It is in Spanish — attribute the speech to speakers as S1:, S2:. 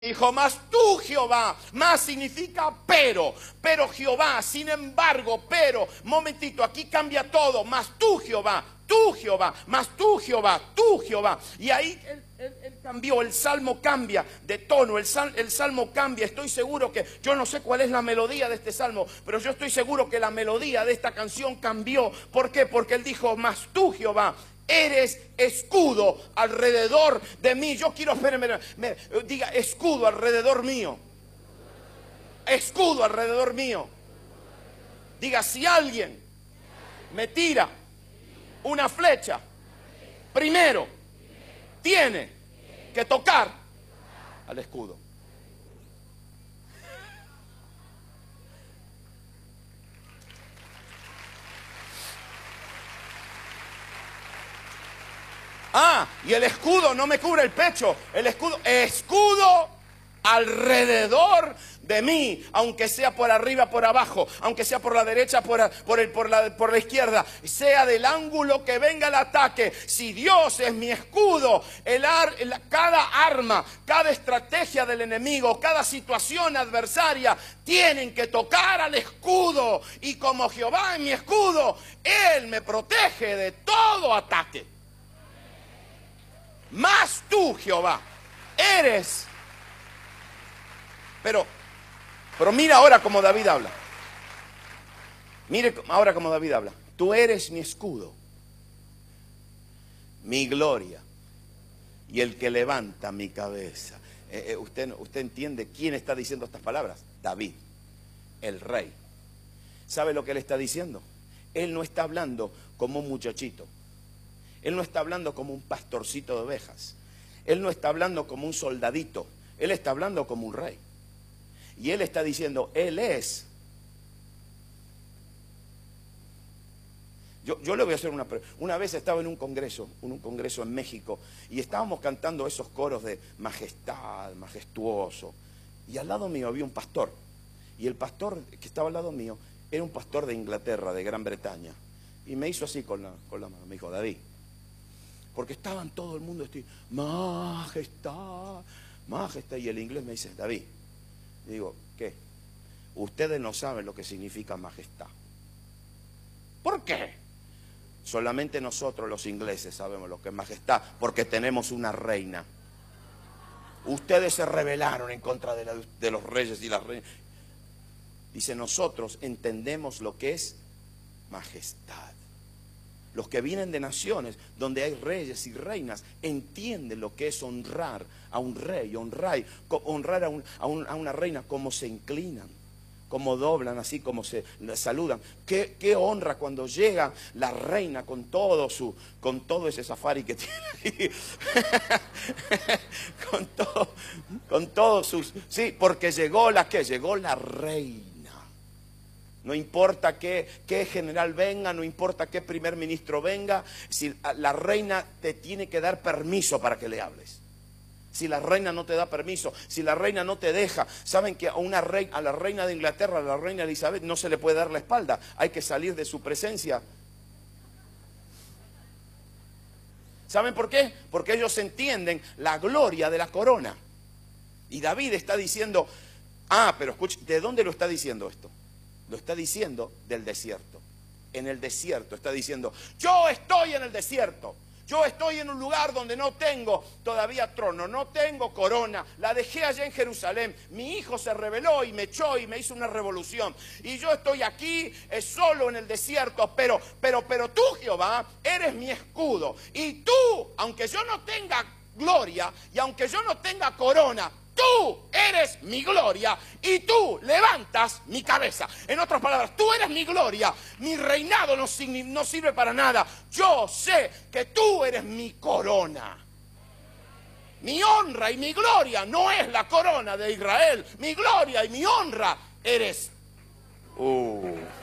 S1: Dijo, mas tú, Jehová, más significa pero Jehová, sin embargo, pero, momentito, aquí cambia todo, mas tú, Jehová, más tú, Jehová, tú, Jehová. Y ahí él cambió, el salmo cambia de tono, el salmo cambia. Estoy seguro que, yo no sé cuál es la melodía de este salmo, pero yo estoy seguro que la melodía de esta canción cambió. ¿Por qué? Porque él dijo, mas tú, Jehová, eres escudo alrededor de mí. Yo quiero, diga escudo alrededor mío. Escudo alrededor mío. Diga, si alguien me tira una flecha, primero tiene que tocar al escudo. Y el escudo no me cubre el pecho. El escudo alrededor de mí, aunque sea por arriba, por abajo, aunque sea por la derecha, por la izquierda, sea del ángulo que venga el ataque. Si Dios es mi escudo, cada arma, cada estrategia del enemigo, cada situación adversaria, tienen que tocar al escudo. Y como Jehová es mi escudo, Él me protege de todo ataque. Mas tú, Jehová, eres. Pero mira ahora cómo David habla. Mire ahora cómo David habla. Tú eres mi escudo, mi gloria y el que levanta mi cabeza. ¿Usted entiende quién está diciendo estas palabras? David, el rey. ¿Sabe lo que él está diciendo? Él no está hablando como un muchachito. Él no está hablando como un pastorcito de ovejas. Él no está hablando como un soldadito. Él está hablando como un rey. Y él está diciendo, Él es. Yo le voy a hacer una pregunta. Una vez estaba en un congreso en México, y estábamos cantando esos coros de majestad, majestuoso. Y al lado mío había un pastor. Y el pastor que estaba al lado mío era un pastor de Inglaterra, de Gran Bretaña. Y me hizo así con la mano. Me dijo, David, porque estaban todo el mundo así, majestad, majestad. Y el inglés me dice, David, digo, ¿qué? Ustedes no saben lo que significa majestad. ¿Por qué? Solamente nosotros los ingleses sabemos lo que es majestad, porque tenemos una reina. Ustedes se rebelaron en contra de los reyes y las reinas. Dice, nosotros entendemos lo que es majestad. Los que vienen de naciones donde hay reyes y reinas entienden lo que es honrar a un rey, honrar a una reina, cómo se inclinan, cómo doblan, así como se saludan. Qué honra cuando llega la reina con todo ese safari que tiene, con todos sus, sí, porque llegó la reina. No importa qué general venga, no importa qué primer ministro venga, si la reina te tiene que dar permiso para que le hables. Si la reina no te da permiso, si la reina no te deja, saben que a la reina de Inglaterra, a la reina Elizabeth, no se le puede dar la espalda, hay que salir de su presencia. ¿Saben por qué? Porque ellos entienden la gloria de la corona. Y David está diciendo, pero escuche, ¿de dónde lo está diciendo esto? Lo está diciendo del desierto. En el desierto está diciendo, yo estoy en el desierto. Yo estoy en un lugar donde no tengo todavía trono, no tengo corona. La dejé allá en Jerusalén. Mi hijo se rebeló y me echó y me hizo una revolución. Y yo estoy aquí solo en el desierto. Pero tú, Jehová, eres mi escudo. Y tú, aunque yo no tenga gloria y aunque yo no tenga corona, tú eres mi gloria y tú levantas mi cabeza. En otras palabras, tú eres mi gloria. Mi reinado no sirve para nada. Yo sé que tú eres mi corona. Mi honra y mi gloria no es la corona de Israel. Mi gloria y mi honra eres tú.